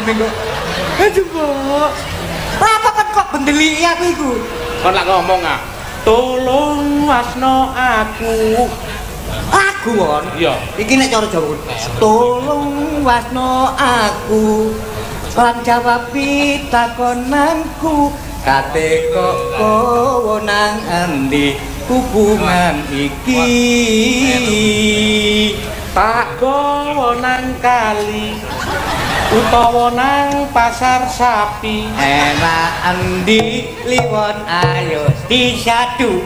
minggu. Aduh, Mbok. Apa kan kok bendeliki aku iku? Kon lak ngomong ah. Tolong wasno aku. Aku kon. Iya. Iki nek cara Jawa. Tolong wasno aku. Lan jawab pitakonanku. Kate kok kowe nang endi hubungan iki? Tak gowo nang kali utawa nang pasar sapi. Enak endi liwon ayo disadu.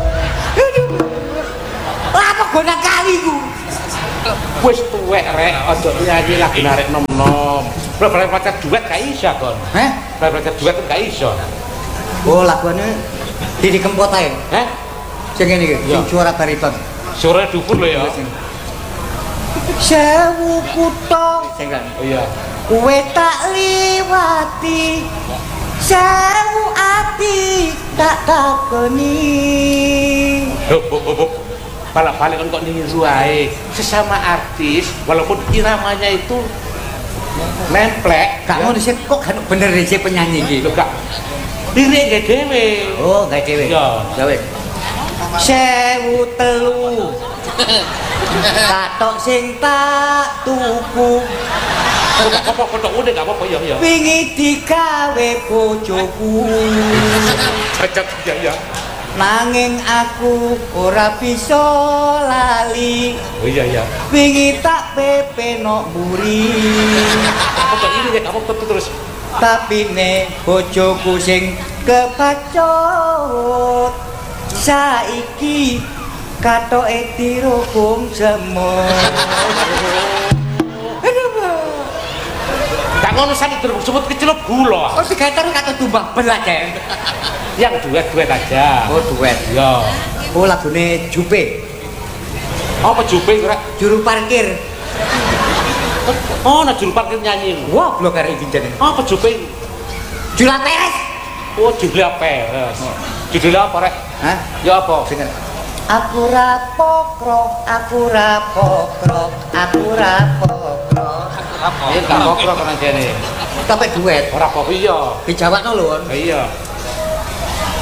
Apa gona kali ku? Wis tuwek rek, aja nyanyi lagu narik nom-nom. Bal-bal pacar duet gak iso kon. Heh? Bal-bal pacar duet gak iso. Oh, lagune Didi Kempot ae. Heh? Sing ngene iki, sing suara bariton. Suara dhuwur lho ya. Sewu kutha sing kan. Oh iya. Kowe tak liwati. Sewu ati tak takoni. Balik-balik kan kok niru ae. Sesama artis walaupun iramanya itu nemplek. Gak ngono sih kok kan bener sih penyanyi iki. Lho gak. Lirik gak dhewe. Oh, gak dhewe. Iya. Ya wis. Sewu telu. Katok sing tak tuku. Apa kotok udah gak apa-apa ya. Wingi digawe bojoku. Cocok ya. Nanging aku ora bisa lali. Oh iya. Wingi tak pepeno mburi. Apa ini gak apa terus. Tapi nek bojoku sing kepacut saiki katoke dirobong semut. Gak ngono sak sebut kecelup gula. Oh, digater kata tumbang belas ya. Yang duet-duet aja. Oh, duet. Ya. Oh, lagune Jupe. Apa Jupe kira? Juru parkir. Oh, nah juru parkir nyanyi. Wah, blok arek iki jane. Apa Jupe? Jula Peres. Oh, judulnya Peres. Judulnya apa rek? Hah? Ya apa? Dengar. Aku rapokro, aku rapokro, aku rapokro. Ini gak pokro kan jane. Tapi duet. Ora apa iya. Dijawabno lho. Iya.